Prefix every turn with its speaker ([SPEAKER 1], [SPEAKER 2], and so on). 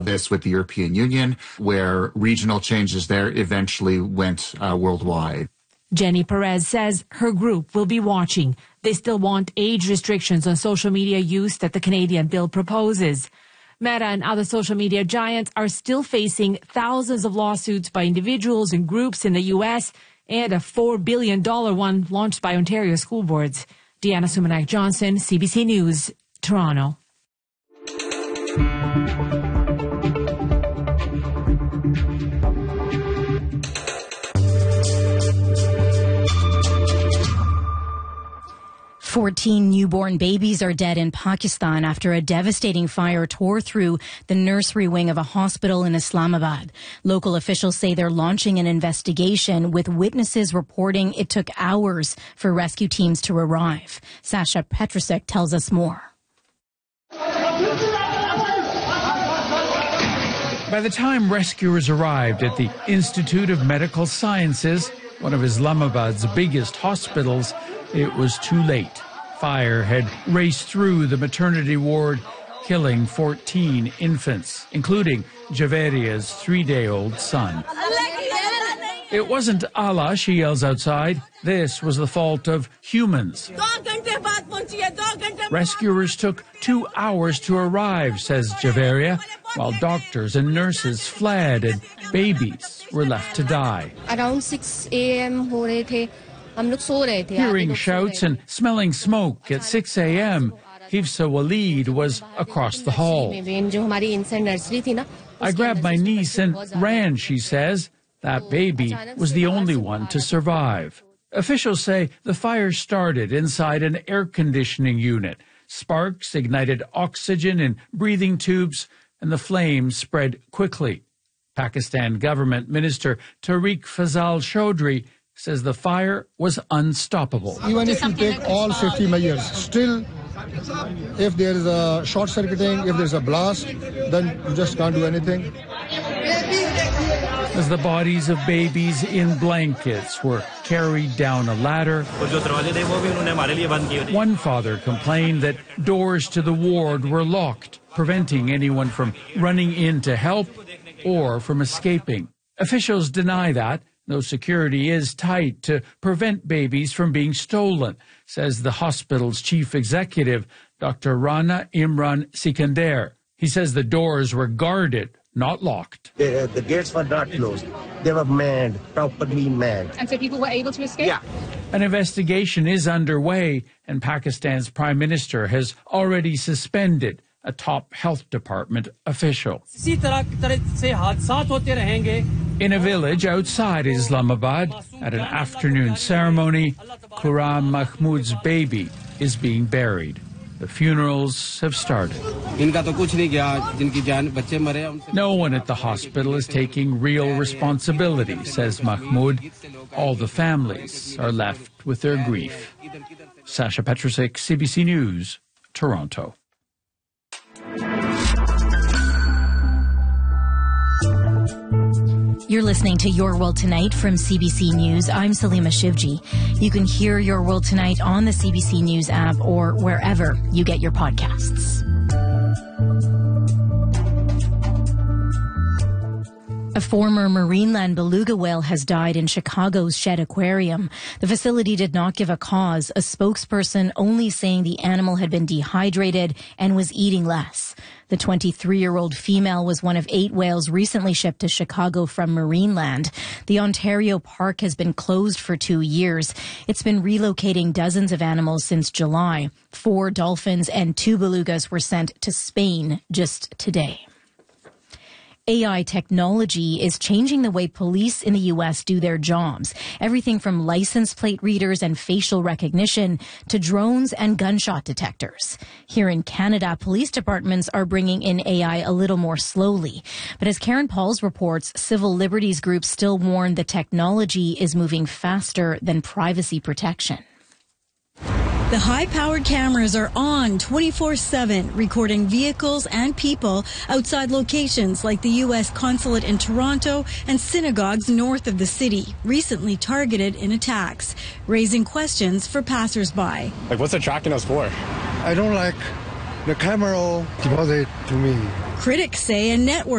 [SPEAKER 1] this with the European Union, where regional changes there eventually went worldwide.
[SPEAKER 2] Jenny Perez says her group will be watching. They still want age restrictions on social media use that the Canadian bill proposes. Meta and other social media giants are still facing thousands of lawsuits by individuals and groups in the U.S. and a $4 billion one launched by Ontario school boards. Deanna Sumanak-Johnson, CBC News, Toronto.
[SPEAKER 3] Fourteen newborn babies are dead in Pakistan after a devastating fire tore through the nursery wing of a hospital in Islamabad. Local officials say they're launching an investigation, with witnesses reporting it took hours for rescue teams to arrive. Sasha Petrusek tells us more.
[SPEAKER 4] By the time rescuers arrived at the Institute of Medical Sciences, one of Islamabad's biggest hospitals, it was too late. Fire had raced through the maternity ward, killing 14 infants, including Javeria's 3-day-old son. It wasn't Allah, she yells outside. This was the fault of humans. Rescuers took 2 hours to arrive, says Javeria, while doctors and nurses fled and babies were left to die.
[SPEAKER 5] Around 6 a.m.
[SPEAKER 4] Hearing shouts and smelling smoke at 6 a.m., Hifsa Waleed was across the hall. I grabbed my niece and ran, she says. That baby was the only one to survive. Officials say the fire started inside an air conditioning unit. Sparks ignited oxygen in breathing tubes, and the flames spread quickly. Pakistan Government Minister Tariq Fazal Chaudhry says the fire was unstoppable.
[SPEAKER 6] Even if you take all safety measures, still, if there is a short circuiting, if there's a blast, then you just can't do anything.
[SPEAKER 4] As the bodies of babies in blankets were carried down a ladder, one father complained that doors to the ward were locked, preventing anyone from running in to help or from escaping. Officials deny that, though security is tight to prevent babies from being stolen, says the hospital's chief executive, Dr. Rana Imran Sikandar. He says the doors were guarded, not locked.
[SPEAKER 7] The gates were not closed. They were manned, properly manned.
[SPEAKER 8] And so people were able to escape?
[SPEAKER 7] Yeah.
[SPEAKER 4] An investigation is underway, and Pakistan's prime minister has already suspended a top health department official. In a village outside Islamabad, at an afternoon ceremony, Quram Mahmood's baby is being buried. The funerals have started. No one at the hospital is taking real responsibility, says Mahmood. All the families are left with their grief. Sasha Petrusek, CBC News, Toronto.
[SPEAKER 3] You're listening to Your World Tonight from CBC News. I'm Salima Shivji. You can hear Your World Tonight on the CBC News app or wherever you get your podcasts. A former Marineland beluga whale has died in Chicago's Shedd Aquarium. The facility did not give a cause, a spokesperson only saying the animal had been dehydrated and was eating less. The 23-year-old female was one of 8 whales recently shipped to Chicago from Marineland. The Ontario park has been closed for 2 years. It's been relocating dozens of animals since July. 4 dolphins and 2 belugas were sent to Spain just today. AI technology is changing the way police in the U.S. do their jobs. Everything from license plate readers and facial recognition to drones and gunshot detectors. Here in Canada, police departments are bringing in AI a little more slowly. But as Karen Pauls reports, civil liberties groups still warn the technology is moving faster than privacy protection.
[SPEAKER 9] The high-powered cameras are on 24/7, recording vehicles and people outside locations like the U.S. consulate in Toronto and synagogues north of the city, recently targeted in attacks, raising questions for passers-by.
[SPEAKER 10] Like, what's it tracking us for?
[SPEAKER 6] I don't like the camera deposit to me.
[SPEAKER 9] Critics say a network